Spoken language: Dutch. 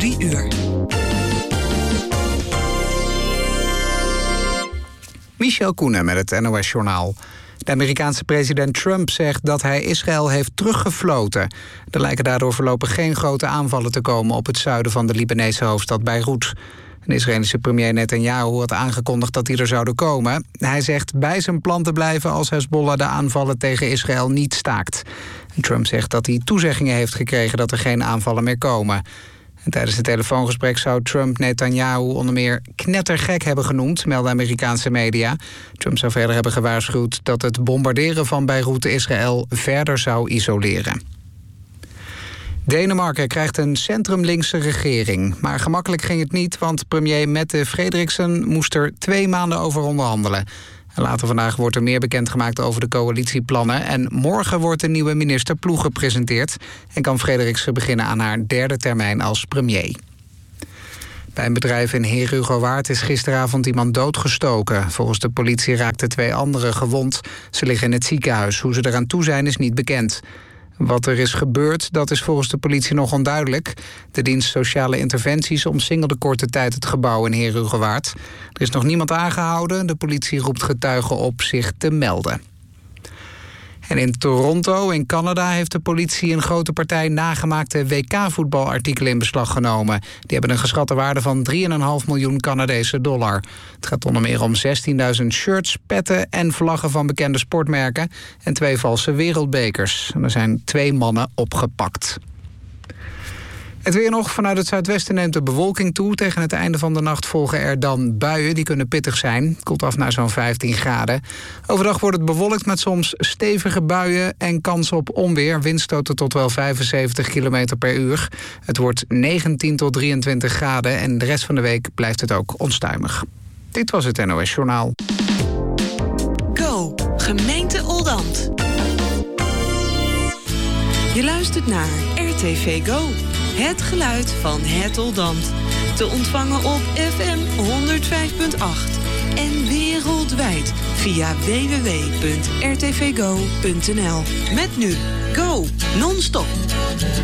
3 uur. Michel Koenen met het NOS-journaal. De Amerikaanse president Trump zegt dat hij Israël heeft teruggefloten. Er lijken daardoor voorlopig geen grote aanvallen te komen op het zuiden van de Libanese hoofdstad Beirut. De Israëlische premier Netanyahu had aangekondigd dat die er zouden komen. Hij zegt bij zijn plan te blijven als Hezbollah de aanvallen tegen Israël niet staakt. En Trump zegt dat hij toezeggingen heeft gekregen dat er geen aanvallen meer komen. En tijdens het telefoongesprek zou Trump Netanyahu onder meer knettergek hebben genoemd, melden Amerikaanse media. Trump zou verder hebben gewaarschuwd dat het bombarderen van Beirut Israël verder zou isoleren. Denemarken krijgt een centrumlinkse regering. Maar gemakkelijk ging het niet, want premier Mette Frederiksen moest er 2 maanden over onderhandelen. En later vandaag wordt er meer bekendgemaakt over de coalitieplannen. En morgen wordt de nieuwe minister Ploeg gepresenteerd. En kan Frederiksen beginnen aan haar 3e termijn als premier. Bij een bedrijf in Heerhugowaard is gisteravond iemand doodgestoken. Volgens de politie raakten 2 anderen gewond. Ze liggen in het ziekenhuis. Hoe ze eraan toe zijn is niet bekend. Wat er is gebeurd, dat is volgens de politie nog onduidelijk. De dienst Sociale Interventies omsingelde korte tijd het gebouw in Heerhugowaard. Er is nog niemand aangehouden. De politie roept getuigen op zich te melden. En in Toronto, in Canada, heeft de politie een grote partij nagemaakte WK-voetbalartikelen in beslag genomen. Die hebben een geschatte waarde van $3,5 miljoen Canadese dollar. Het gaat onder meer om 16.000 shirts, petten en vlaggen van bekende sportmerken en 2 valse wereldbekers. En er zijn 2 mannen opgepakt. Het weer nog. Vanuit het zuidwesten neemt de bewolking toe. Tegen het einde van de nacht volgen er dan buien. Die kunnen pittig zijn. Het koelt af naar zo'n 15 graden. Overdag wordt het bewolkt met soms stevige buien en kans op onweer. Windstoten tot wel 75 km per uur. Het wordt 19 tot 23 graden en de rest van de week blijft het ook onstuimig. Dit was het NOS Journaal. Go, gemeente Oldambt. Je luistert naar RTV Go. Het geluid van het Oldambt. Te ontvangen op FM 105.8 en wereldwijd via www.rtvgo.nl. Met nu Go, non-stop.